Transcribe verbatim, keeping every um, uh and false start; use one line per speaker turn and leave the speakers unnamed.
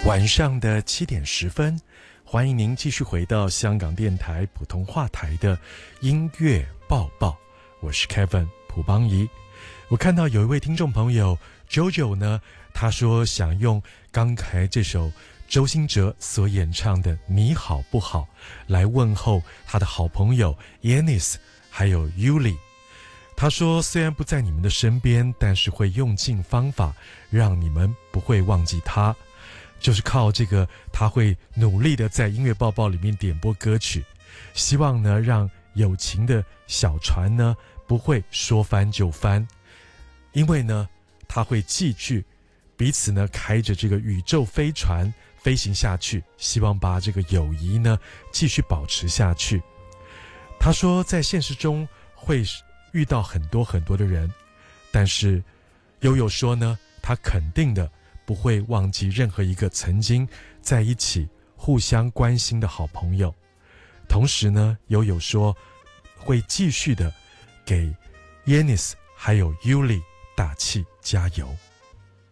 晚上的七点十分，欢迎您继续回到香港电台普通话台的音乐报报，我是 Kevin 蒲邦仪。我看到有一位听众朋友 Jojo 呢，他说想用刚才这首周兴哲所演唱的《你好不好》来问候他的好朋友 Yanis 还有 Yuli。他说虽然不在你们的身边，但是会用尽方法让你们不会忘记他，就是靠这个他会努力的在音乐报报里面点播歌曲，希望呢让友情的小船呢不会说翻就翻，因为呢他会继续彼此呢开着这个宇宙飞船飞行下去，希望把这个友谊呢继续保持下去。他说在现实中会遇到很多很多的人，但是悠悠说呢，他肯定的不会忘记任何一个曾经在一起互相关心的好朋友。同时呢，悠悠说会继续的给 Yanis 还有 Yuli 打气加油。